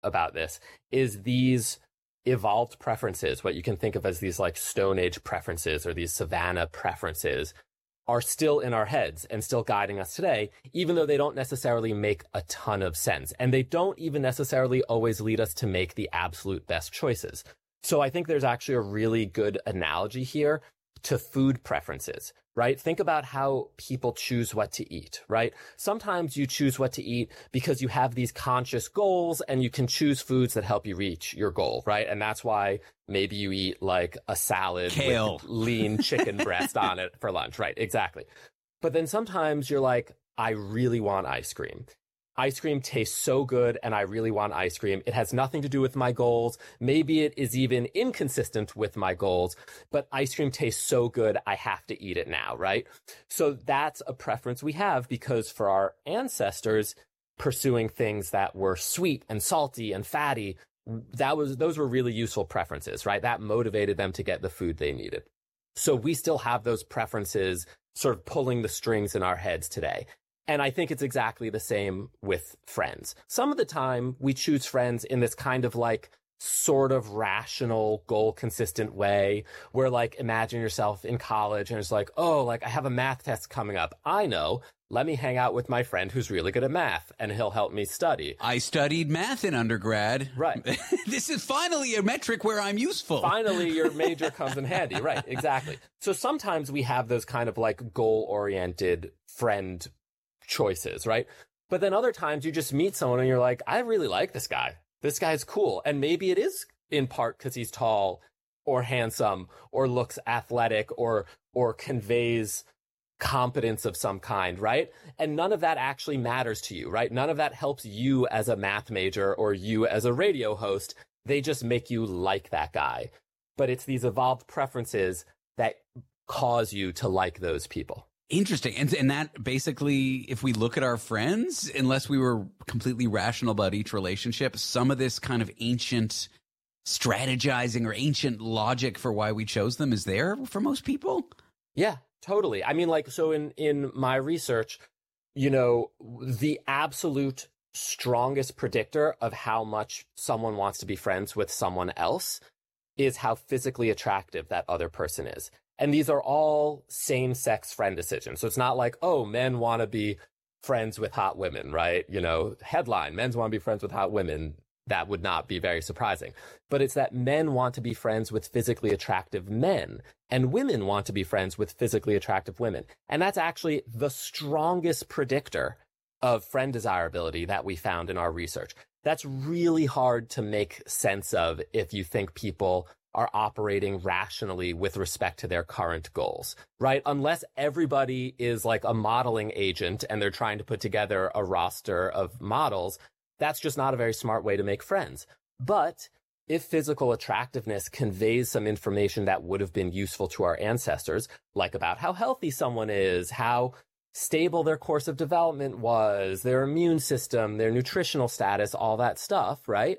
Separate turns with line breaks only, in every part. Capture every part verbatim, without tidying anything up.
about this is these evolved preferences, what you can think of as these like Stone Age preferences or these savanna preferences, are still in our heads and still guiding us today, even though they don't necessarily make a ton of sense. And they don't even necessarily always lead us to make the absolute best choices. So I think there's actually a really good analogy here to food preferences, right? Think about how people choose what to eat, right? Sometimes you choose what to eat because you have these conscious goals and you can choose foods that help you reach your goal, right? And that's why maybe you eat like a salad
Kale.
with lean chicken breast on it for lunch, right? Exactly. But then sometimes you're like, I really want ice cream. Ice cream tastes so good and I really want ice cream. It has nothing to do with my goals. Maybe it is even inconsistent with my goals, but ice cream tastes so good, I have to eat it now, right? So that's a preference we have because for our ancestors, pursuing things that were sweet and salty and fatty, that was, those were really useful preferences, right? That motivated them to get the food they needed. So we still have those preferences sort of pulling the strings in our heads today. And I think it's exactly the same with friends. Some of the time we choose friends in this kind of like sort of rational, goal consistent way where like imagine yourself in college and it's like, oh, like I have a math test coming up. I know. Let me hang out with my friend who's really good at math and he'll help me study.
I studied math in undergrad.
Right.
This is finally a metric where I'm useful.
Finally, your major comes in handy. Right. Exactly. So sometimes we have those kind of like goal oriented friend choices, right? But then other times you just meet someone and you're like, I really like this guy. This guy's cool. And maybe it is in part because he's tall or handsome or looks athletic or, or conveys competence of some kind, right? And none of that actually matters to you, right? None of that helps you as a math major or you as a radio host. They just make you like that guy. But it's these evolved preferences that cause you to like those people.
Interesting. And, and that basically, if we look at our friends, unless we were completely rational about each relationship, some of this kind of ancient strategizing or ancient logic for why we chose them is there for most people?
Yeah, totally. I mean, like, so in, in my research, you know, the absolute strongest predictor of how much someone wants to be friends with someone else is how physically attractive that other person is. And these are all same-sex friend decisions. So it's not like, oh, men want to be friends with hot women, right? You know, headline, men want to be friends with hot women. That would not be very surprising. But it's that men want to be friends with physically attractive men and women want to be friends with physically attractive women. And that's actually the strongest predictor of friend desirability that we found in our research. That's really hard to make sense of if you think people are operating rationally with respect to their current goals, right? Unless everybody is like a modeling agent and they're trying to put together a roster of models, that's just not a very smart way to make friends. But if physical attractiveness conveys some information that would have been useful to our ancestors, like about how healthy someone is, how stable their course of development was, their immune system, their nutritional status, all that stuff, right?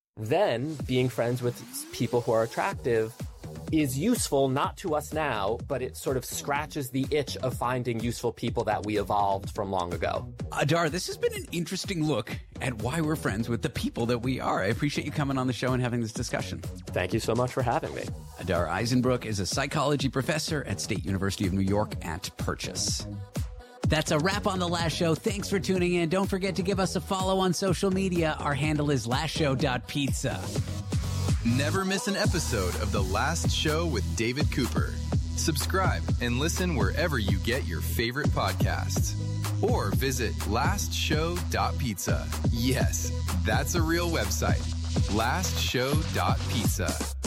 Then being friends with people who are attractive is useful, not to us now, but it sort of scratches the itch of finding useful people that we evolved from long ago.
Adar, this has been an interesting look at why we're friends with the people that we are. I appreciate you coming on the show and having this discussion.
Thank you so much for having me.
Adar Eisenbrook is a psychology professor at State University of New York at Purchase. That's a wrap on The Last Show. Thanks for tuning in. Don't forget to give us a follow on social media. Our handle is last show dot pizza.
Never miss an episode of The Last Show with David Cooper. Subscribe and listen wherever you get your favorite podcasts. Or visit last show dot pizza. Yes, that's a real website. last show dot pizza.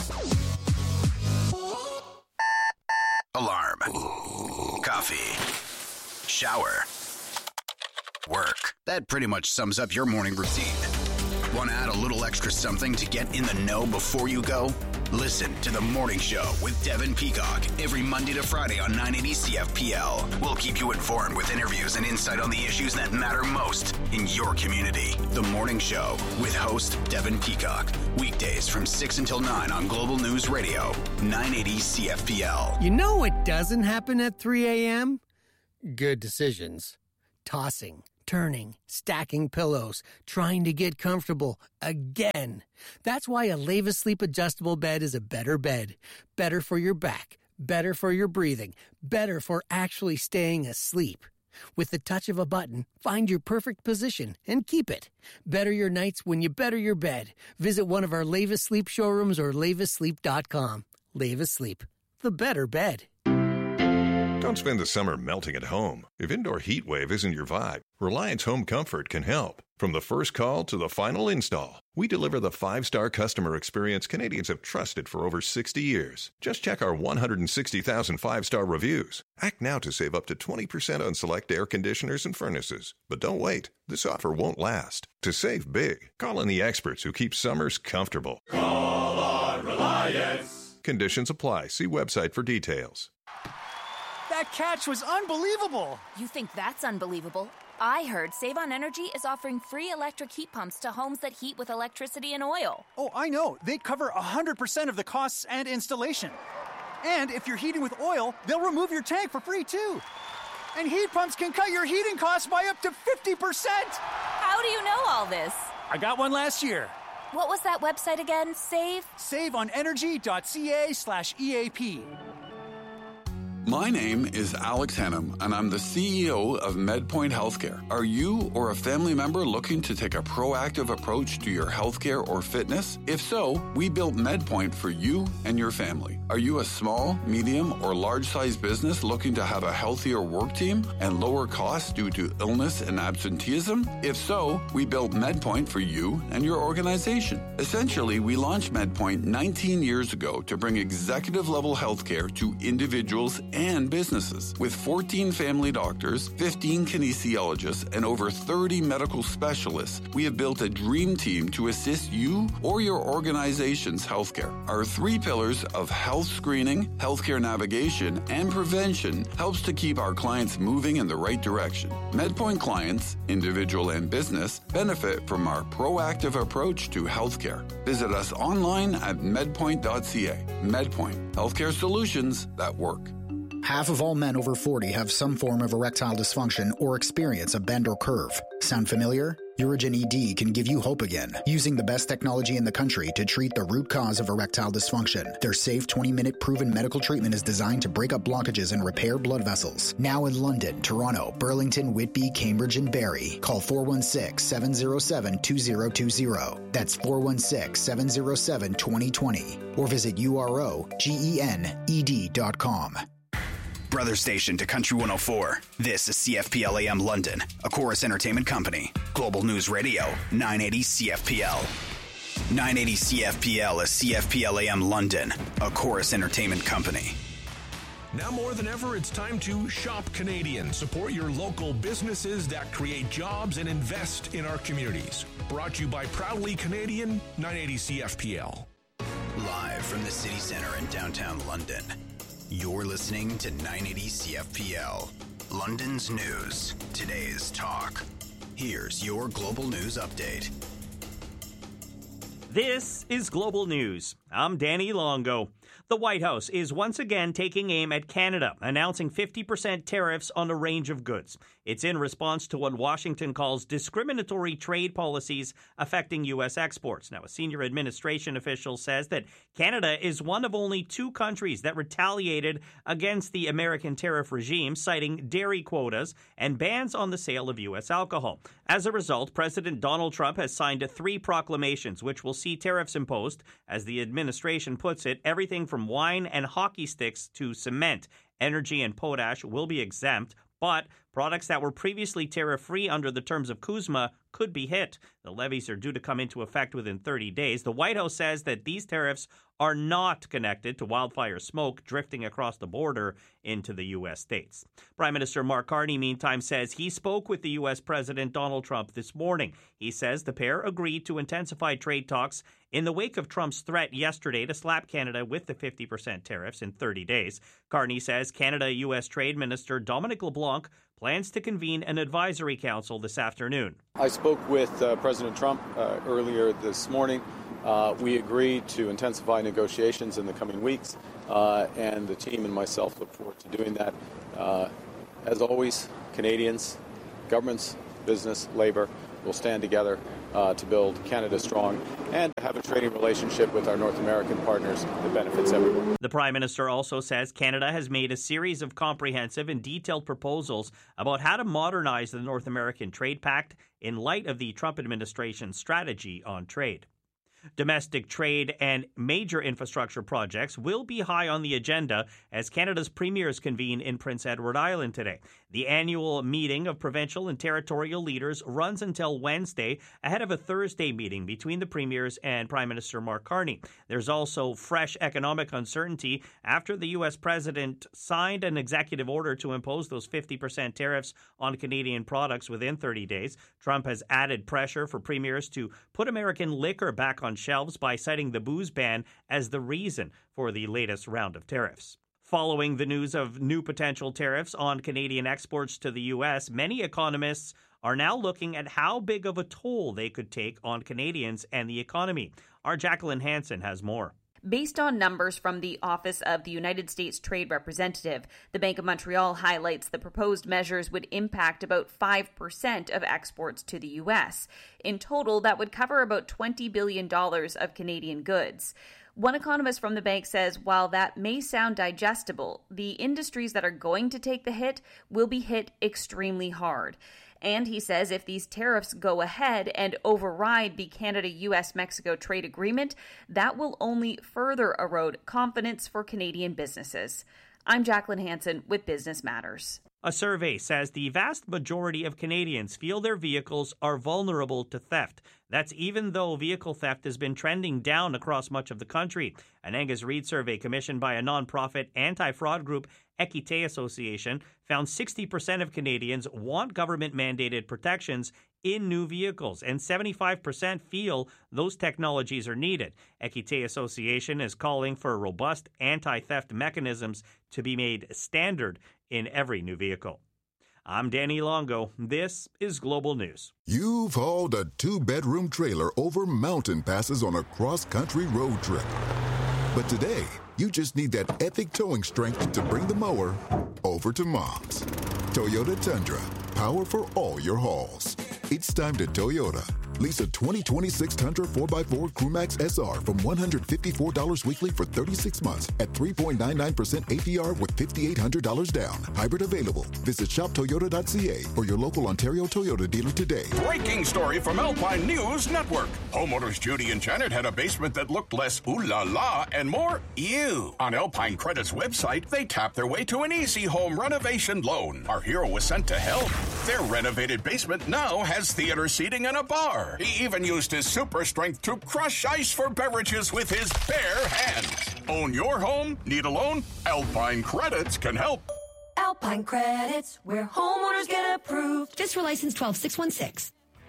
Alarm. Coffee. Shower. Work. That pretty much sums up your morning routine. Want to add a little extra something to get in the know before you go? Listen to The Morning Show with Devin Peacock every Monday to Friday on nine eighty C F P L. We'll keep you informed with interviews and insight on the issues that matter most in your community. The Morning Show with host Devin Peacock. Weekdays from six until nine on Global News Radio, nine eighty C F P L.
You know what doesn't happen at three a.m.? Good decisions. Tossing. turning, stacking pillows, trying to get comfortable again. That's why a Leva Sleep adjustable bed is a better bed. Better for your back, better for your breathing, better for actually staying asleep. With the touch of a button, find your perfect position and keep it. Better your nights when you better your bed. Visit one of our Leva Sleep showrooms or leva sleep dot com. Leva Sleep, the better bed.
Don't spend the summer melting at home. If indoor heat wave isn't your vibe, Reliance Home Comfort can help. From the first call to the final install, we deliver the five-star customer experience Canadians have trusted for over sixty years. Just check our one hundred sixty thousand five-star reviews. Act now to save up to twenty percent on select air conditioners and furnaces. But don't wait. This offer won't last. To save big, call in the experts who keep summers comfortable.
Call on Reliance.
Conditions apply. See website for details.
That catch was unbelievable!
You think that's unbelievable? I heard Save on Energy is offering free electric heat pumps to homes that heat with electricity and oil.
Oh, I know. They cover one hundred percent of the costs and installation. And if you're heating with oil, they'll remove your tank for free, too. And heat pumps can cut your heating costs by up to fifty percent!
How do you know all this?
I got one last year.
What was that website again? Save?
save on energy dot c a slash E A P.
My name is Alex Hennum, and I'm the C E O of MedPoint Healthcare. Are you or a family member looking to take a proactive approach to your healthcare or fitness? If so, we built MedPoint for you and your family. Are you a small, medium, or large-sized business looking to have a healthier work team and lower costs due to illness and absenteeism? If so, we built MedPoint for you and your organization. Essentially, we launched MedPoint nineteen years ago to bring executive-level healthcare to individuals and businesses. With fourteen family doctors, fifteen kinesiologists, and over thirty medical specialists, we have built a dream team to assist you or your organization's healthcare. Our three pillars of health screening, healthcare navigation, and prevention helps to keep our clients moving in the right direction. MedPoint clients, individual and business, benefit from our proactive approach to healthcare. Visit us online at medpoint dot c a. MedPoint, healthcare solutions that work.
Half of all men over forty have some form of erectile dysfunction or experience a bend or curve. Sound familiar? Urigen E D can give you hope again, using the best technology in the country to treat the root cause of erectile dysfunction. Their safe twenty-minute proven medical treatment is designed to break up blockages and repair blood vessels. Now in London, Toronto, Burlington, Whitby, Cambridge, and Barrie. Call four one six, seven zero seven, two zero two zero. That's four one six, seven zero seven, two zero two zero. Or visit U R O G E N E D dot com.
Brother station to Country one oh four. This is C F P L A M London, a Chorus Entertainment Company. Global News Radio, nine eighty C F P L. nine eighty C F P L is C F P L A M London, a Chorus Entertainment Company.
Now more than ever, it's time to shop Canadian. Support your local businesses that create jobs and invest in our communities. Brought to you by Proudly Canadian, nine eighty C F P L.
Live from the city center in downtown London. You're listening to nine eighty C F P L, London's news, today's talk. Here's your global news update.
This is Global News. I'm Danny Longo. The White House is once again taking aim at Canada, announcing fifty percent tariffs on a range of goods. It's in response to what Washington calls discriminatory trade policies affecting U S exports. Now, a senior administration official says that Canada is one of only two countries that retaliated against the American tariff regime, citing dairy quotas and bans on the sale of U S alcohol. As a result, President Donald Trump has signed three proclamations which will see tariffs imposed. As the administration puts it, everything from wine and hockey sticks to cement, energy, and potash will be exempt, but products that were previously tariff-free under the terms of CUSMA could be hit. The levies are due to come into effect within thirty days. The White House says that these tariffs are not connected to wildfire smoke drifting across the border into the U S states. Prime Minister Mark Carney, meantime, says he spoke with the U S President Donald Trump this morning. He says the pair agreed to intensify trade talks in the wake of Trump's threat yesterday to slap Canada with the fifty percent tariffs in thirty days. Carney says Canada-U S Trade Minister Dominic LeBlanc plans to convene an advisory council this afternoon.
I spoke with uh, President Trump uh, earlier this morning. Uh, we agreed to intensify negotiations in the coming weeks, uh, and the team and myself look forward to doing that. Uh, as always, Canadians, governments business, labor will stand together uh, to build Canada strong and have a trading relationship with our North American partners that benefits everyone.
The Prime Minister also says Canada has made a series of comprehensive and detailed proposals about how to modernize the North American Trade Pact in light of the Trump administration's strategy on trade. Domestic trade and major infrastructure projects will be high on the agenda as Canada's premiers convene in Prince Edward Island today. The annual meeting of provincial and territorial leaders runs until Wednesday, ahead of a Thursday meeting between the premiers and Prime Minister Mark Carney. There's also fresh economic uncertainty after the U S president signed an executive order to impose those fifty percent tariffs on Canadian products within thirty days. Trump has added pressure for premiers to put American liquor back on shelves by citing the booze ban as the reason for the latest round of tariffs. Following the news of new potential tariffs on Canadian exports to the U S, many economists are now looking at how big of a toll they could take on Canadians and the economy. Our Jacqueline Hansen has more.
Based on numbers from the Office of the United States Trade Representative, the Bank of Montreal highlights the proposed measures would impact about five percent of exports to the U S. In total, that would cover about twenty billion dollars of Canadian goods. One economist from the bank says while that may sound digestible, the industries that are going to take the hit will be hit extremely hard. And he says if these tariffs go ahead and override the Canada-U S Mexico trade agreement, that will only further erode confidence for Canadian businesses. I'm Jacqueline Hansen with Business Matters.
A survey says the vast majority of Canadians feel their vehicles are vulnerable to theft. That's even though vehicle theft has been trending down across much of the country. An Angus Reid survey commissioned by a nonprofit anti-fraud group, Equité Association, found sixty percent of Canadians want government-mandated protections in new vehicles, and seventy-five percent feel those technologies are needed. Equité Association is calling for robust anti-theft mechanisms to be made standard in every new vehicle. I'm Danny Longo. This is Global News.
You've hauled a two-bedroom trailer over mountain passes on a cross-country road trip. But today, you just need that epic towing strength to bring the mower over to Mom's. Toyota Tundra, power for all your hauls. It's time to Toyota. Lease a twenty twenty-six Tundra four by four Crewmax S R from one hundred fifty-four dollars weekly for thirty-six months at three point nine nine percent A P R with five thousand eight hundred dollars down. Hybrid available. Visit shop toyota dot c a or your local Ontario Toyota dealer today.
Breaking story from Alpine News Network. Homeowners Judy and Janet had a basement that looked less ooh la la and more ew. On Alpine Credit's website, they tapped their way to an easy home renovation loan. Our hero was sent to help. Their renovated basement now has theater seating and a bar. He even used his super strength to crush ice for beverages with his bare hands. Own your home? Need a loan? Alpine Credits can help.
Alpine Credits, where homeowners get approved. Just for license twelve six one six.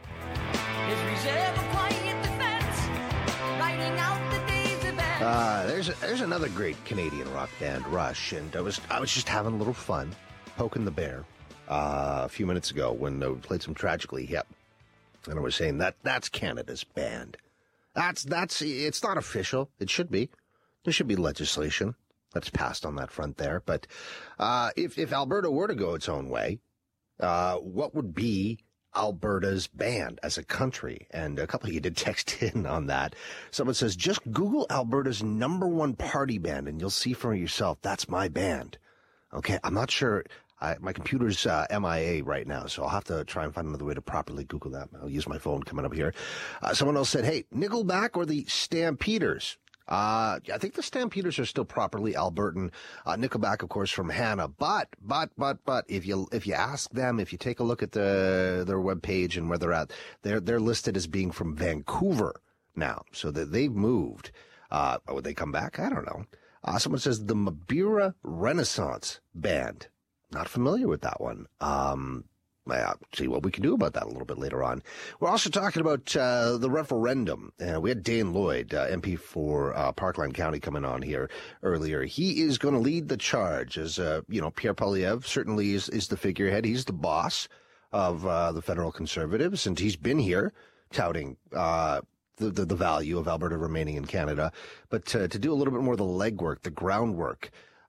Uh, there's there's another great Canadian rock band, Rush, and I was I was just having a little fun, poking the bear uh, a few minutes ago when we played some Tragically Hip. And I was saying that that's Canada's band. That's, that's, it's not official. It should be. There should be legislation that's passed on that front there. But, uh, if, if Alberta were to go its own way, uh, what would be Alberta's band as a country? And a couple of you did text in on that. Someone says, just Google Alberta's number one party band and you'll see for yourself. That's my band. Okay. I'm not sure. I, my computer's uh, M I A right now, so I'll have to try and find another way to properly Google that. I'll use my phone coming up here. Uh, someone else said, hey, Nickelback or the Stampeders? Uh, I think the Stampeders are still properly Albertan. Uh, Nickelback, of course, from Hannah. But, but, but, but, if you, if you ask them, if you take a look at the, their webpage and where they're at, they're, they're listed as being from Vancouver now. So that they've moved. Uh, would they come back? I don't know. Uh, someone says the Mabira Renaissance Band. Not familiar with that one. Um, I'll see what we can do about that a little bit later on. We're also talking about uh, the referendum. Uh, we had Dane Lloyd, uh, M P for uh, Parkland County, coming on here earlier. He is going to lead the charge as, uh, you know, Pierre Poilievre certainly is, is the figurehead. He's the boss of uh, the federal Conservatives, and he's been here touting uh, the, the, the value of Alberta remaining in Canada. But uh, to do a little bit more of the legwork, the groundwork,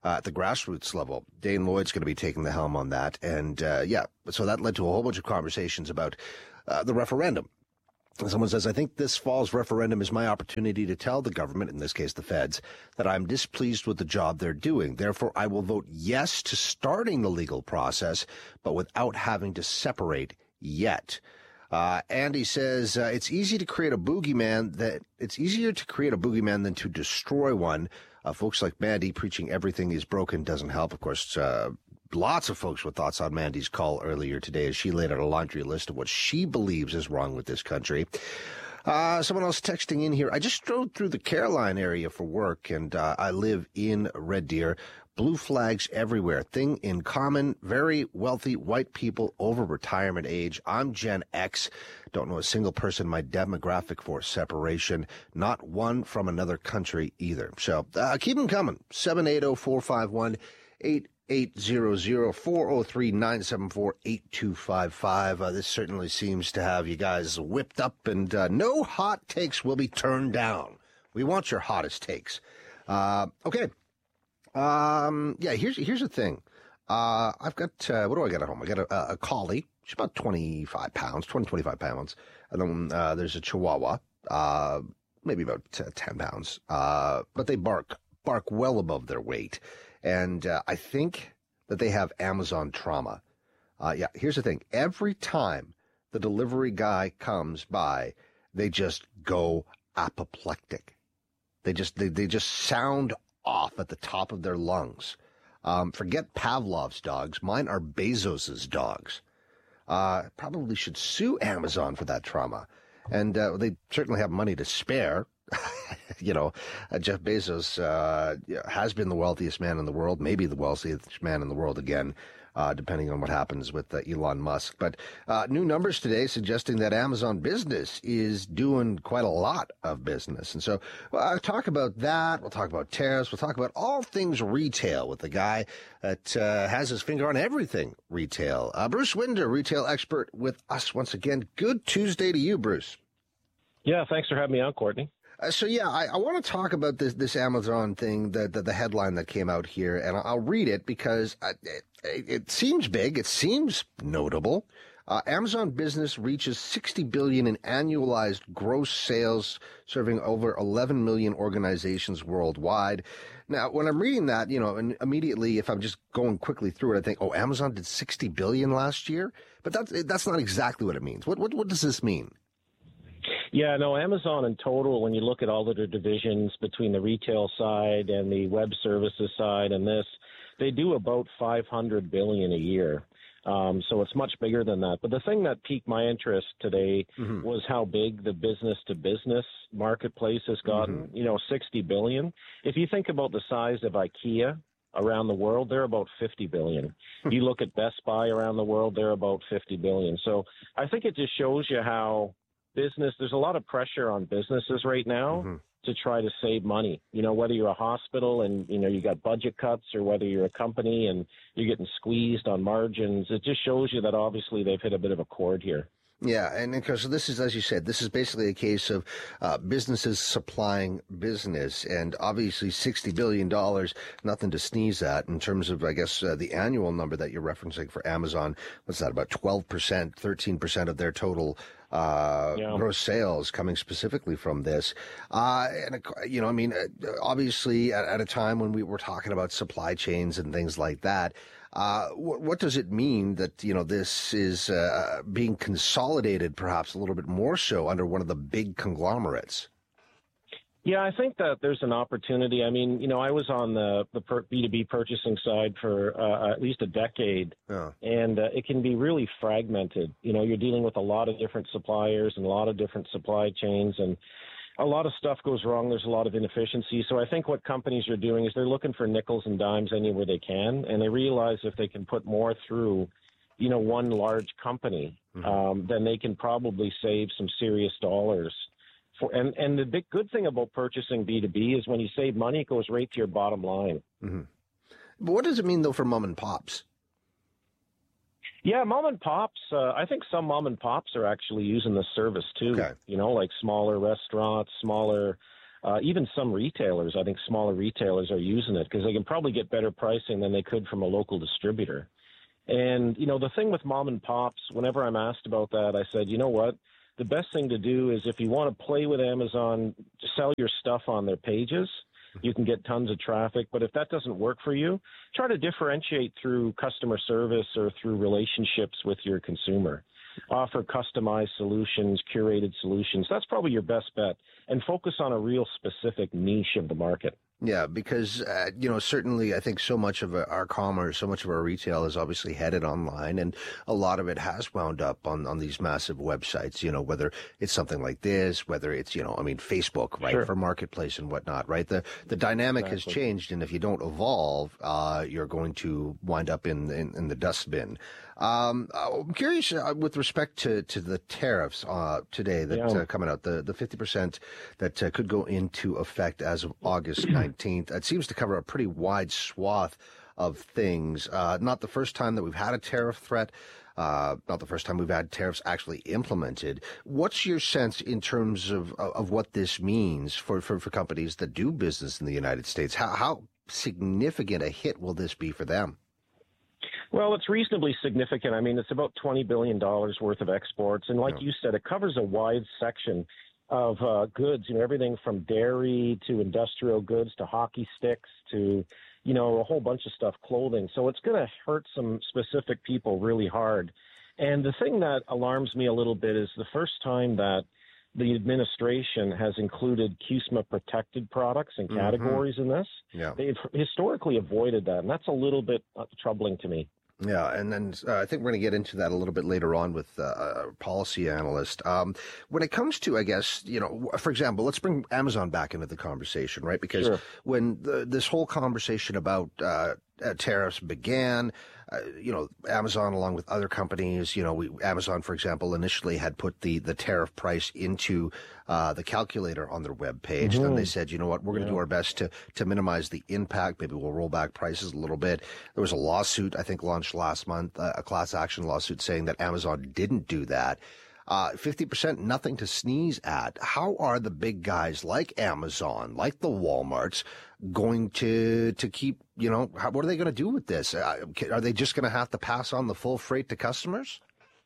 uh, at the grassroots level. Dane Lloyd's going to be taking the helm on that. And, uh, yeah, so that led to a whole bunch of conversations about uh, the referendum. And someone says, I think this fall's referendum is my opportunity to tell the government, in this case the feds, that I'm displeased with the job they're doing. Therefore, I will vote yes to starting the legal process, but without having to separate yet. Uh, Andy says, uh, it's easy to create a boogeyman that it's easier to create a boogeyman than to destroy one. Uh, folks like Mandy preaching everything is broken doesn't help. Of course, uh, lots of folks with thoughts on Mandy's call earlier today as she laid out a laundry list of what she believes is wrong with this country. Uh, someone else texting in here. I just drove through the Caroline area for work, and uh, I live in Red Deer. Blue flags everywhere. Thing in common, very wealthy white people over retirement age. I'm Gen X. Don't know a single person in my demographic for separation. Not one from another country either. So uh, keep them coming. seven eight zero, four five one, eight eight zero zero, four zero three, nine seven four, eight two five five. Uh, this certainly seems to have you guys whipped up, and uh, no hot takes will be turned down. We want your hottest takes. Uh, okay. Um, yeah, here's here's the thing. Uh, I've got, uh, what do I got at home? I got a, a collie. She's about twenty-five pounds, twenty, twenty-five pounds. And then uh, there's a Chihuahua, uh, maybe about ten pounds. Uh, but they bark, bark well above their weight. And uh, I think that they have Amazon trauma. Uh, yeah, here's the thing. Every time the delivery guy comes by, they just go apoplectic. They just, they, they just sound off at the top of their lungs. Um, forget Pavlov's dogs. Mine are Bezos's dogs. Uh, probably should sue Amazon for that trauma. And uh, they certainly have money to spare. you know, uh, Jeff Bezos uh, has been the wealthiest man in the world, maybe the wealthiest man in the world again, uh, depending on what happens with uh, Elon Musk. But uh, new numbers today suggesting that Amazon Business is doing quite a lot of business. And so well, I'll talk about that. We'll talk about tariffs. We'll talk about all things retail with the guy that uh, has his finger on everything retail. Uh, Bruce Winder, retail expert with us once again. Good Tuesday to you, Bruce.
Yeah, thanks for having me on, Courtney.
Uh, so, yeah, I, I want to talk about this this Amazon thing, the, the the headline that came out here, and I'll read it because I, it, it seems big. It seems notable. Uh, Amazon Business reaches sixty billion dollars in annualized gross sales, serving over eleven million organizations worldwide. Now, when I'm reading that, you know, and immediately, if I'm just going quickly through it, I think, oh, Amazon did sixty billion dollars last year? But that's, that's not exactly what it means. What, what, what does this mean?
Yeah, no, Amazon in total, when you look at all of their divisions between the retail side and the web services side and this, they do about five hundred billion dollars a year. Um, so it's much bigger than that. But the thing that piqued my interest today mm-hmm. was how big the business-to-business marketplace has gotten, mm-hmm. you know, sixty billion dollars. If you think about the size of IKEA around the world, they're about fifty billion dollars. You look at Best Buy around the world, they're about fifty billion dollars. So I think it just shows you how business, there's a lot of pressure on businesses right now mm-hmm. to try to save money. You know, whether you're a hospital and, you know, you got budget cuts, or whether you're a company and you're getting squeezed on margins, it just shows you that obviously they've hit a bit of a chord here.
Yeah, and because so this is, as you said, this is basically a case of uh, businesses supplying business, and obviously sixty billion dollars, nothing to sneeze at in terms of, I guess, uh, the annual number that you're referencing for Amazon. What's that, about twelve percent, thirteen percent of their total uh, yeah. gross sales coming specifically from this. Uh, and, you know, I mean, obviously at, at a time when we were talking about supply chains and things like that, Uh, what, what does it mean that, you know, this is uh, being consolidated perhaps a little bit more so under one of the big conglomerates?
Yeah, I think that there's an opportunity. I mean, you know, I was on the, the B two B purchasing side for uh, at least a decade, oh. and uh, it can be really fragmented. You know, you're dealing with a lot of different suppliers and a lot of different supply chains, and a lot of stuff goes wrong. There's a lot of inefficiency. So I think what companies are doing is they're looking for nickels and dimes anywhere they can, and they realize if they can put more through, you know, one large company, mm-hmm. um, then they can probably save some serious dollars. For, and, and the big good thing about purchasing B two B is when you save money, it goes right to your bottom line.
Mm-hmm. But what does it mean, though, for mom and pops?
Yeah, mom and pops, uh, I think some mom and pops are actually using the service too. Okay. You know, like smaller restaurants, smaller uh, even some retailers, I think smaller retailers are using it because they can probably get better pricing than they could from a local distributor. And, you know, the thing with mom and pops, whenever I'm asked about that, I said, you know what? The best thing to do is if you want to play with Amazon, sell your stuff on their pages. You can get tons of traffic. But if that doesn't work for you, try to differentiate through customer service or through relationships with your consumer. Offer customized solutions, curated solutions. That's probably your best bet. And focus on a real specific niche of the market.
Yeah, because, uh, you know, certainly I think so much of our commerce, so much of our retail is obviously headed online, and a lot of it has wound up on, on these massive websites, you know, whether it's something like this, whether it's, you know, I mean, Facebook, right, sure. for marketplace and whatnot, right? The the dynamic exactly. has changed, and if you don't evolve, uh, you're going to wind up in, in, in the dustbin. Um, I'm curious uh, with respect to, to the tariffs uh, today that yeah. uh, coming out, the, the fifty percent that uh, could go into effect as of August nineteenth. It seems to cover a pretty wide swath of things. Uh, not the first time that we've had a tariff threat. Uh, not the first time we've had tariffs actually implemented. What's your sense in terms of of what this means for, for, for companies that do business in the United States? How, how significant a hit will this be for them?
Well, it's reasonably significant. I mean, it's about twenty billion dollars worth of exports. And like yeah. you said, it covers a wide section of uh, goods, you know, everything from dairy to industrial goods to hockey sticks to, you know, a whole bunch of stuff, clothing. So it's going to hurt some specific people really hard. And the thing that alarms me a little bit is the first time that the administration has included C U S M A protected products and categories mm-hmm. in this.
Yeah.
They've historically avoided that, and that's a little bit uh, troubling to me.
Yeah, and then uh, I think we're going to get into that a little bit later on with uh, a policy analyst. Um, when it comes to, I guess, you know, for example, let's bring Amazon back into the conversation, right? Because sure. when the, this whole conversation about uh, uh, tariffs began, uh, you know, Amazon, along with other companies, you know, we, Amazon, for example, initially had put the, the tariff price into uh, the calculator on their web page. Mm-hmm. Then they said, you know what, we're going to yeah. do our best to, to minimize the impact. Maybe we'll roll back prices a little bit. There was a lawsuit, I think, launched last month, uh, a class action lawsuit saying that Amazon didn't do that. Uh, fifty percent, nothing to sneeze at. How are the big guys like Amazon, like the Walmarts, going to to keep, you know, how, what are they going to do with this? Uh, are they just going to have to pass on the full freight to customers?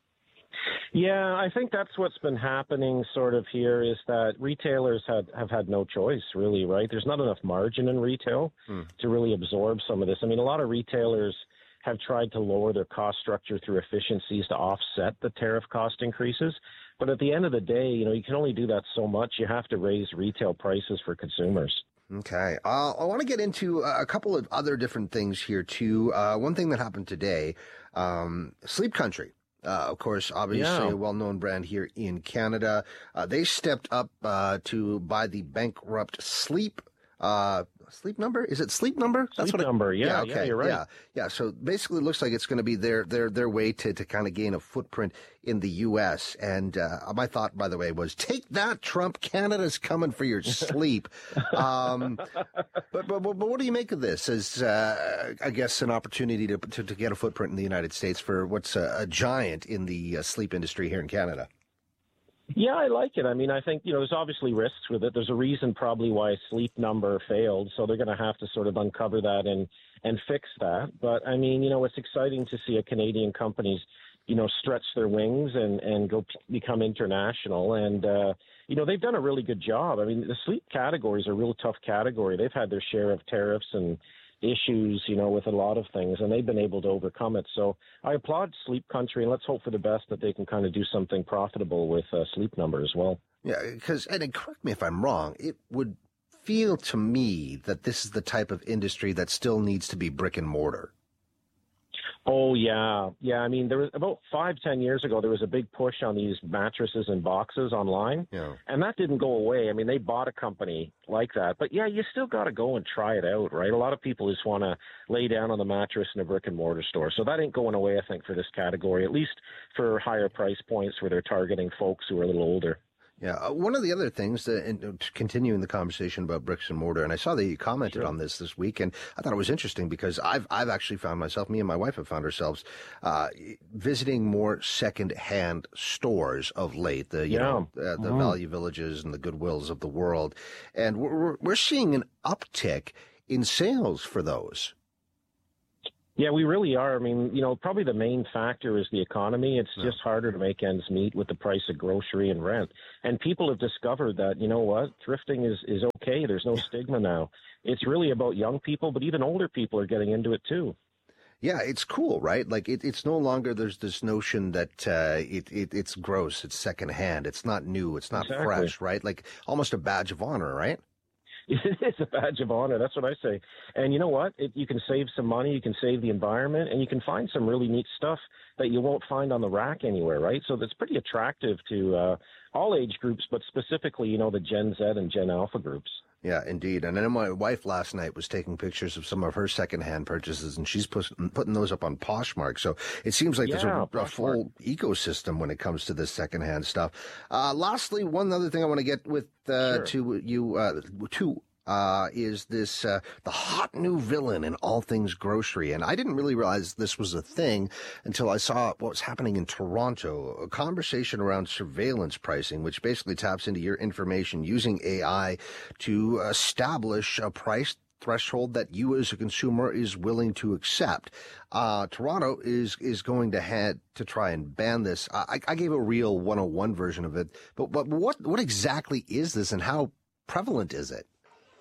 Yeah, I think that's what's been happening sort of here is that retailers had, have had no choice, really, right? There's not enough margin in retail hmm. to really absorb some of this. I mean, a lot of retailers have tried to lower their cost structure through efficiencies to offset the tariff cost increases. But at the end of the day, you know, you can only do that so much. You have to raise retail prices for consumers.
Okay. Uh, I want to get into a couple of other different things here, too. Uh, one thing that happened today, um, Sleep Country. Uh, of course, obviously yeah. a well-known brand here in Canada. Uh, they stepped up uh, to buy the bankrupt Sleep uh Sleep Number? Is it Sleep Number?
That's Sleep what it, Number, yeah,
yeah, okay,
yeah, you're right.
Yeah, yeah. So basically it looks like it's going to be their their their way to, to kind of gain a footprint in the U S. And uh, my thought, by the way, was take that, Trump. Canada's coming for your sleep. um, but, but but what do you make of this as, uh, I guess, an opportunity to, to, to get a footprint in the United States for what's a, a giant in the uh, sleep industry here in Canada?
Yeah, I like it. I mean, I think, you know, there's obviously risks with it. There's a reason probably why Sleep Number failed, so they're going to have to sort of uncover that and, and fix that. But, I mean, you know, it's exciting to see a Canadian companies, you know, stretch their wings and, and go p- become international. And, uh, you know, they've done a really good job. I mean, the sleep category is a real tough category. They've had their share of tariffs and issues, you know, with a lot of things, and they've been able to overcome it. So I applaud Sleep Country, and let's hope for the best that they can kind of do something profitable with uh, Sleep Number as well.
Yeah, because, and correct me if I'm wrong, it would feel to me that this is the type of industry that still needs to be brick and mortar.
Oh, yeah. Yeah, I mean, there was about five, ten years ago, there was a big push on these mattresses and boxes online,
yeah.
and that didn't go away. I mean, they bought a company like that. But, yeah, you still got to go and try it out, right? A lot of people just want to lay down on the mattress in a brick-and-mortar store. So that ain't going away, I think, for this category, at least for higher price points where they're targeting folks who are a little older.
Yeah, uh, one of the other things, that, and uh, continuing the conversation about bricks and mortar, and I saw that you commented sure. on this this week, and I thought it was interesting because I've I've actually found myself, me and my wife have found ourselves uh, visiting more second-hand stores of late, the you
yeah.
know uh, the mm-hmm. Value Villages and the Goodwills of the world, and we're we're seeing an uptick in sales for those.
Yeah, we really are. I mean, you know, probably the main factor is the economy. It's yeah. just harder to make ends meet with the price of grocery and rent. And people have discovered that, you know what, thrifting is, is okay. There's no stigma now. It's really about young people, but even older people are getting into it too.
Yeah, it's cool, right? Like it, it's no longer there's this notion that uh, it, it it's gross, it's secondhand, it's not new, it's not
exactly.
fresh, right? Like almost a badge of honor, right?
It's a badge of honor. That's what I say. And you know what? It, you can save some money. You can save the environment, and you can find some really neat stuff that you won't find on the rack anywhere, right? So that's pretty attractive to uh, all age groups, but specifically, you know, the Gen Z and Gen Alpha groups.
Yeah, indeed. And then my wife last night was taking pictures of some of her secondhand purchases, and she's put, putting those up on Poshmark. So it seems like
yeah,
there's a, a full ecosystem when it comes to this secondhand stuff. Uh, lastly, one other thing I want to get with uh, sure. to you uh, to. Uh, is this uh, the hot new villain in all things grocery? And I didn't really realize this was a thing until I saw what was happening in Toronto, a conversation around surveillance pricing, which basically taps into your information using A I to establish a price threshold that you as a consumer is willing to accept. Uh, Toronto is is going to head to try and ban this. I, I gave a real one oh one version of it, but, but what, what exactly is this and how prevalent is it?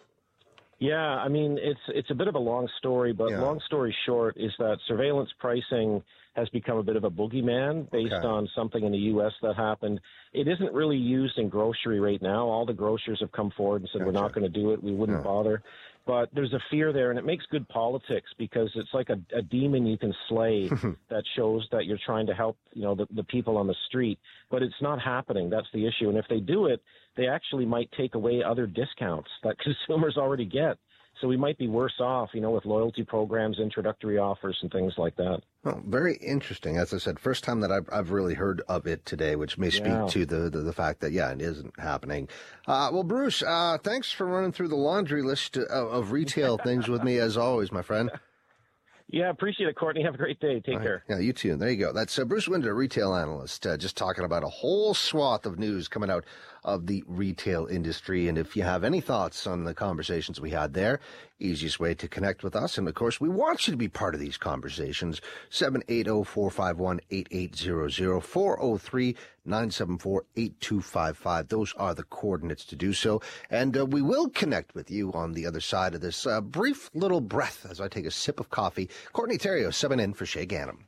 Yeah, I mean, it's it's a bit of a long story, but yeah. long story short is that surveillance pricing has become a bit of a boogeyman based okay. on something in the U S that happened. It isn't really used in grocery right now. All the grocers have come forward and said, gotcha. We're not going to do it. We wouldn't yeah. bother. But there's a fear there, and it makes good politics because it's like a, a demon you can slay that shows that you're trying to help, you know, the, the people on the street. But it's not happening. That's the issue. And if they do it, they actually might take away other discounts that consumers already get. So we might be worse off, you know, with loyalty programs, introductory offers, and things like that.
Well, very interesting. As I said, first time that I've, I've really heard of it today, which may speak yeah. to the, the, the fact that, yeah, it isn't happening. Uh, well, Bruce, uh, thanks for running through the laundry list of, of retail things with me, as always, my friend.
Yeah, appreciate it, Courtney. Have a great day. Take
right.
care.
Yeah, you too. There you go. That's uh, Bruce Winder, retail analyst, uh, just talking about a whole swath of news coming out of the retail industry. And if you have any thoughts on the conversations we had there, easiest way to connect with us. And, of course, we want you to be part of these conversations. seven eight zero, four five one, eight eight zero zero, four zero three, nine seven four, eight two five five. Those are the coordinates to do so. And uh, we will connect with you on the other side of this uh, brief little breath as I take a sip of coffee. Courtney Theriault, seven in for Shay Gannam.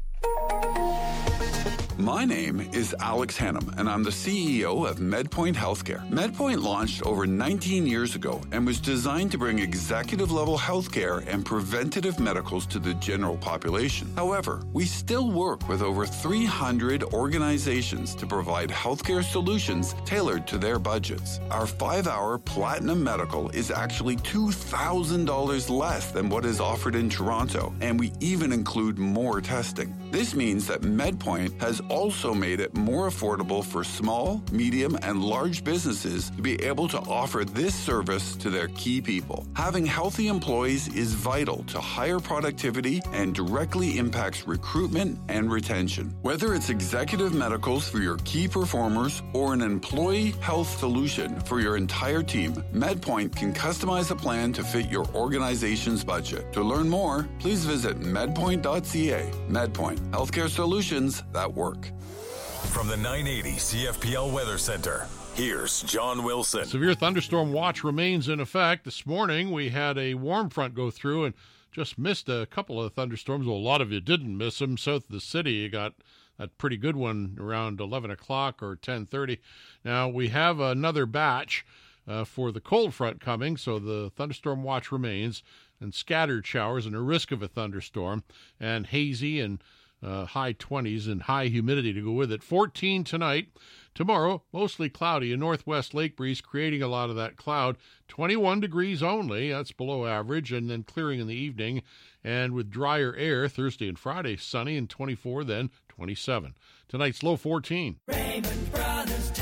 My name is Alex Hannum, and I'm the C E O of MedPoint Healthcare. MedPoint launched over nineteen years ago and was designed to bring executive-level healthcare and preventative medicals to the general population. However, we still work with over three hundred organizations to provide healthcare solutions tailored to their budgets. Our five-hour Platinum Medical is actually two thousand dollars less than what is offered in Toronto, and we even include more testing. This means that MedPoint has also made it more affordable for small, medium, and large businesses to be able to offer this service to their key people. Having healthy employees is vital to higher productivity and directly impacts recruitment and retention. Whether it's executive medicals for your key performers or an employee health solution for your entire team, MedPoint can customize a plan to fit your organization's budget. To learn more, please visit medpoint dot c a. MedPoint, healthcare solutions that work.
From the nine eighty C F P L Weather Center, here's John Wilson.
Severe thunderstorm watch remains in effect. This morning, we had a warm front go through and just missed a couple of thunderstorms. Well, a lot of you didn't miss them. South of the city, you got that pretty good one around eleven o'clock or ten thirty. Now, we have another batch uh, for the cold front coming, so the thunderstorm watch remains, and scattered showers and a risk of a thunderstorm, and hazy and Uh, high twenties and high humidity to go with it. fourteen tonight. Tomorrow, mostly cloudy, a northwest lake breeze creating a lot of that cloud. twenty-one degrees only, that's below average, and then clearing in the evening. And with drier air, Thursday and Friday, sunny and twenty-four, then twenty-seven. Tonight's low fourteen.
Raymond Brothers, Tents and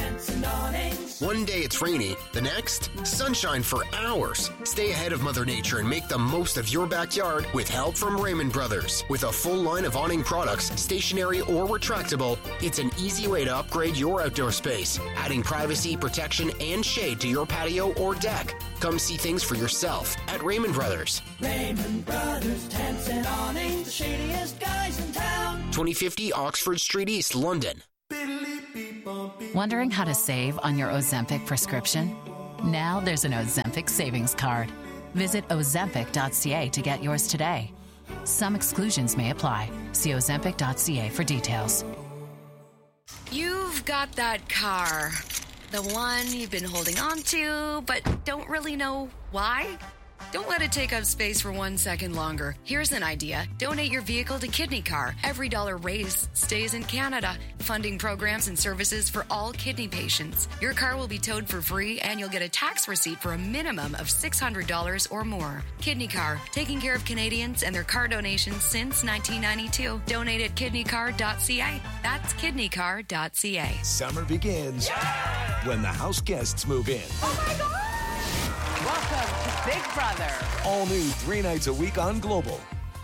and awnings.
One day it's rainy, the next, sunshine for hours. Stay ahead of Mother Nature and make the most of your backyard with help from Raymond Brothers. With a full line of awning products, stationary or retractable, it's an easy way to upgrade your outdoor space, adding privacy, protection, and shade to your patio or deck. Come see things for yourself at Raymond Brothers.
Raymond Brothers, tents and awnings, the shadiest guys in town.
twenty fifty Oxford Street East, London.
Wondering how to save on your Ozempic prescription? Now there's an Ozempic savings card. Visit ozempic dot c a to get yours today. Some exclusions may apply. See ozempic dot c a for details.
You've got that car. The one you've been holding on to, but don't really know why? Don't let it take up space for one second longer. Here's an idea. Donate your vehicle to Kidney Car. Every dollar raised stays in Canada, funding programs and services for all kidney patients. Your car will be towed for free, and you'll get a tax receipt for a minimum of six hundred dollars or more. Kidney Car, taking care of Canadians and their car donations since nineteen ninety-two. Donate at kidney car dot c a. That's kidney car dot c a.
Summer begins yeah! when the house guests move in.
Oh my God!
Welcome to Big Brother.
All new three nights a week on Global.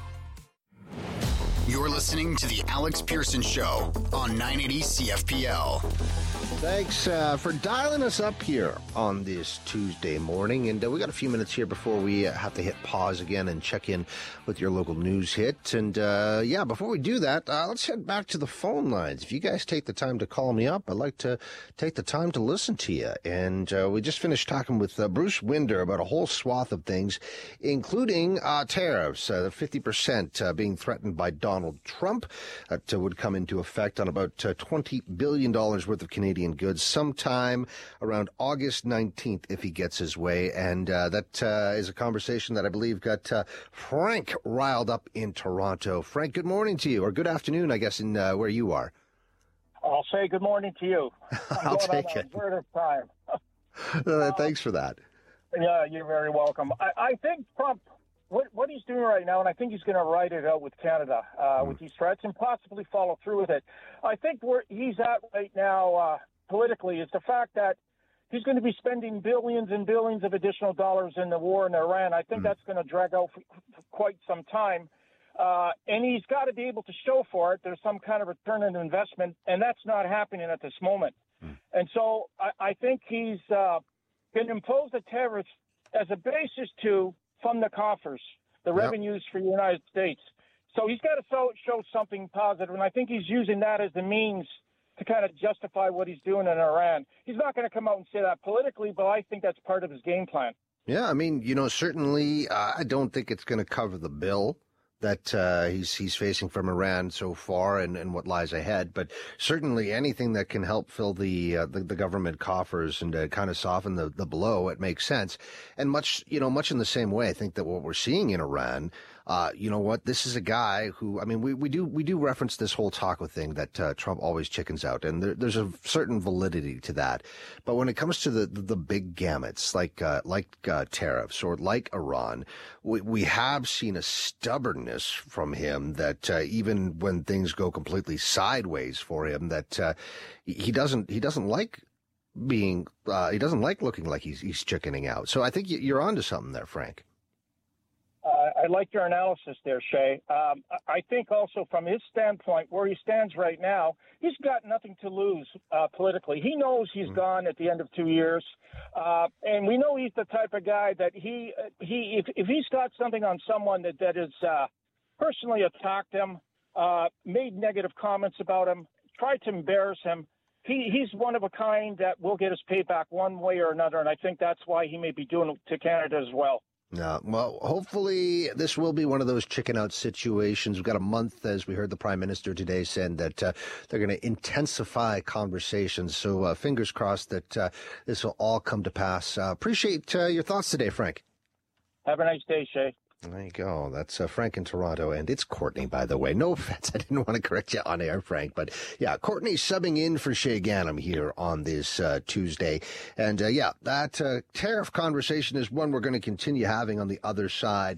You're listening to The Alex Pearson Show on nine eighty C F P L.
Thanks uh, for dialing us up here on this Tuesday morning. And uh, we got a few minutes here before we uh, have to hit pause again and check in with your local news hit. And uh, yeah, before we do that, uh, let's head back to the phone lines. If you guys take the time to call me up, I'd like to take the time to listen to you. And uh, we just finished talking with uh, Bruce Winder about a whole swath of things, including uh, tariffs, uh, the fifty percent uh, being threatened by Donald Trump. That uh, would come into effect on about uh, twenty billion dollars worth of Canadian goods sometime around August nineteenth if he gets his way. And uh, that uh, is a conversation that I believe got uh, Frank riled up in Toronto. Frank, good morning to you, or good afternoon, I guess, in uh, where you are.
I'll say good morning to you. I'm
I'll
going
take
on
it.
Alberta time.
uh, thanks for that.
Yeah, you're very welcome. I, I think Trump, what, what he's doing right now, and I think he's going to write it out with Canada uh, mm. with these threats and possibly follow through with it. I think where he's at right now uh, politically is the fact that he's going to be spending billions and billions of additional dollars in the war in Iran. I think mm. that's going to drag out for, for quite some time. Uh, and he's got to be able to show for it there's some kind of return on investment, and that's not happening at this moment. Mm. And so I, I think he's uh, going to impose the tariffs as a basis to fund the coffers, the yep. revenues for the United States. So he's got to show, show something positive, and I think he's using that as the means to kind of justify what he's doing in Iran. He's not going to come out and say that politically, but I think that's part of his game plan.
Yeah, I mean, you know, certainly uh, I don't think it's going to cover the bill that uh, he's he's facing from Iran so far and, and what lies ahead. But certainly anything that can help fill the uh, the, the government coffers and uh, kind of soften the, the blow, it makes sense. And much, you know, much in the same way, I think that what we're seeing in Iran, uh, you know what, this is a guy who, I mean, we, we do we do reference this whole taco thing that uh, Trump always chickens out, and there, there's a certain validity to that. But when it comes to the the, the big gamuts like uh, like uh, tariffs or like Iran, we, we have seen a stubbornness from him that uh, even when things go completely sideways for him, that uh, he doesn't he doesn't like being uh, he doesn't like looking like he's he's chickening out. So I think you're onto something there, Frank.
Uh, I like your analysis there, Shay. Um, I think also from his standpoint, where he stands right now, he's got nothing to lose uh, politically. He knows he's mm-hmm. gone at the end of two years, uh, and we know he's the type of guy that he he if, if he's got something on someone that that is uh, personally attacked him, uh, made negative comments about him, tried to embarrass him. He, he's one of a kind that will get his payback one way or another, and I think that's why he may be doing it to Canada as well.
Yeah, well, hopefully this will be one of those chicken out situations. We've got a month, as we heard the Prime Minister today saying that uh, they're going to intensify conversations. So uh, fingers crossed that uh, this will all come to pass. Uh, appreciate uh, your thoughts today, Frank.
Have a nice day, Shay.
There you go. That's uh, Frank in Toronto, and it's Courtney, by the way. No offense, I didn't want to correct you on air, Frank, but yeah, Courtney subbing in for Shay Ganem here on this uh, Tuesday. And uh, yeah, that uh, tariff conversation is one we're going to continue having on the other side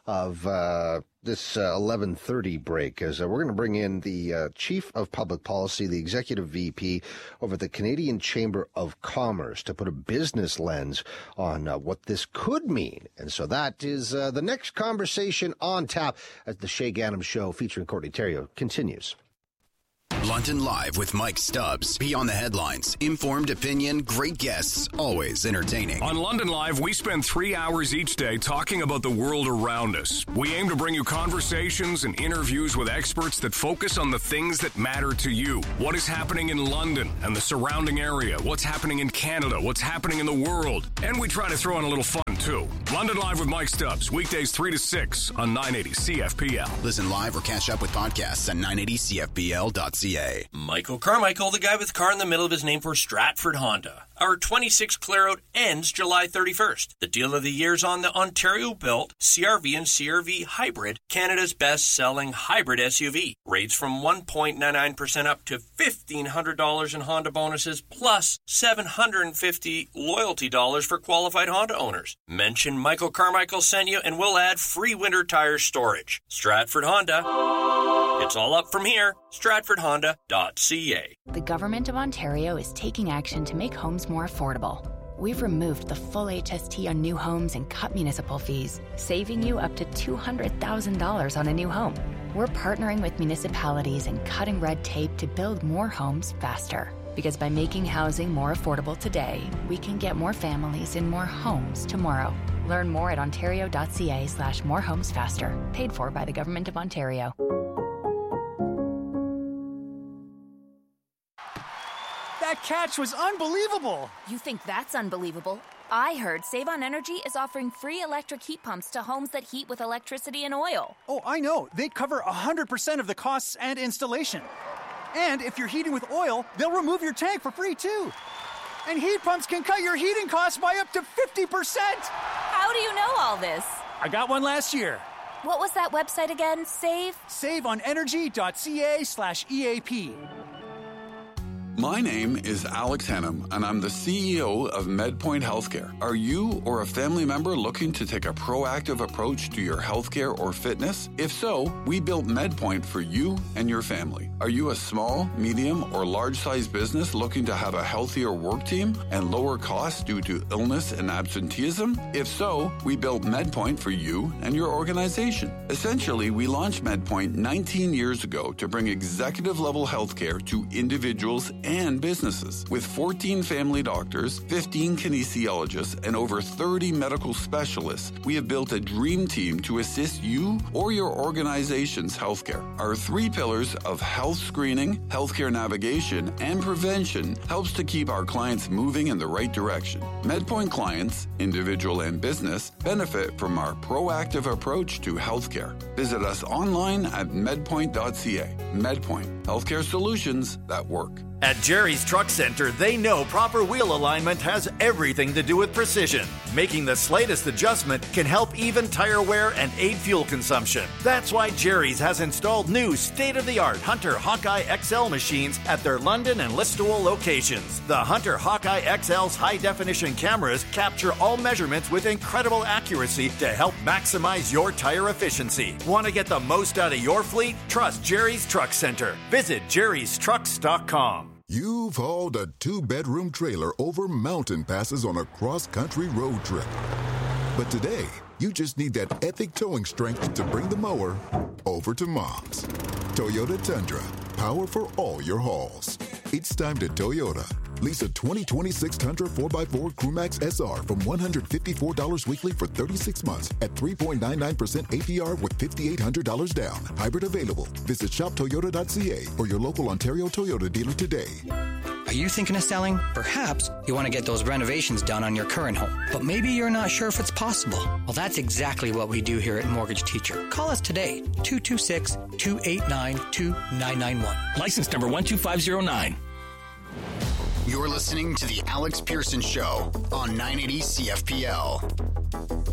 of uh, this uh, eleven thirty break, as uh, we're going to bring in the uh, Chief of Public Policy, the Executive V P over the Canadian Chamber of Commerce, to put a business lens on uh, what this could mean. And so that is uh, the next conversation on tap as the Shay Ganem Show featuring Courtney Theriault continues.
London Live with Mike Stubbs. Beyond the headlines. Informed opinion, great guests, always entertaining.
On London Live, we spend three hours each day talking about the world around us. We aim to bring you conversations and interviews with experts that focus on the things that matter to you. What is happening in London and the surrounding area? What's happening in Canada? What's happening in the world? And we try to throw in a little fun, too. London Live with Mike Stubbs. Weekdays three to six on nine eighty C F P L.
Listen live or catch up with podcasts at nine eighty C F P L dot C A.
Michael Carmichael, the guy with car in the middle of his name for Stratford Honda. Our twenty-six clear-out ends July thirty-first. The deal of the year's on the Ontario-built C R V and C R V Hybrid, Canada's best-selling hybrid S U V. Rates from one point nine nine percent up to fifteen hundred dollars in Honda bonuses, plus seven hundred fifty loyalty dollars for qualified Honda owners. Mention Michael Carmichael sent you, and we'll add free winter tire storage. Stratford Honda. It's all up from here. Stratford Honda dot C A.
The Government of Ontario is taking action to make homes more affordable. We've removed the full H S T on new homes and cut municipal fees, saving you up to two hundred thousand dollars on a new home. We're partnering with municipalities and cutting red tape to build more homes faster. Because by making housing more affordable today, we can get more families in more homes tomorrow. Learn more at ontario dot C A slash more homes faster. Paid for by the Government of Ontario.
That catch was unbelievable!
You think that's unbelievable? I heard Save on Energy is offering free electric heat pumps to homes that heat with electricity and oil.
Oh, I know. They cover one hundred percent of the costs and installation. And if you're heating with oil, they'll remove your tank for free, too. And heat pumps can cut your heating costs by up to fifty percent!
How do you know all this?
I got one last year.
What was that website again? Save?
save on energy dot C A slash E A P.
My name is Alex Hennam, and I'm the C E O of MedPoint Healthcare. Are you or a family member looking to take a proactive approach to your healthcare or fitness? If so, we built MedPoint for you and your family. Are you a small, medium, or large-sized business looking to have a healthier work team and lower costs due to illness and absenteeism? If so, we built MedPoint for you and your organization. Essentially, we launched MedPoint nineteen years ago to bring executive-level healthcare to individuals and businesses. With fourteen family doctors, fifteen kinesiologists, and over thirty medical specialists, we have built a dream team to assist you or your organization's healthcare. Our three pillars of health screening, healthcare navigation, and prevention helps to keep our clients moving in the right direction. MedPoint clients, individual and business, benefit from our proactive approach to healthcare. Visit us online at medpoint dot C A. MedPoint, healthcare solutions that work.
At Jerry's Truck Center, they know proper wheel alignment has everything to do with precision. Making the slightest adjustment can help even tire wear and aid fuel consumption. That's why Jerry's has installed new state-of-the-art Hunter Hawkeye X L machines at their London and Listowel locations. The Hunter Hawkeye X L's high-definition cameras capture all measurements with incredible accuracy to help maximize your tire efficiency. Want to get the most out of your fleet? Trust Jerry's Truck Center. Visit jerrys trucks dot com.
You've hauled a two-bedroom trailer over mountain passes on a cross-country road trip. But today, you just need that epic towing strength to bring the mower over to Mom's. Toyota Tundra, power for all your hauls. It's time to Toyota. Lease a twenty twenty-six Tundra four by four Crewmax S R from one hundred fifty-four dollars weekly for thirty-six months at three point nine nine percent A P R with five thousand eight hundred dollars down. Hybrid available. Visit shop toyota dot C A or your local Ontario Toyota dealer today.
Are you thinking of selling? Perhaps you want to get those renovations done on your current home, but maybe you're not sure if it's possible. Well, that's exactly what we do here at Mortgage Teacher. Call us today, two two six, two eight nine, two nine nine one.
License number one two five zero nine.
You're listening to The Alex Pearson Show on nine eighty C F P L.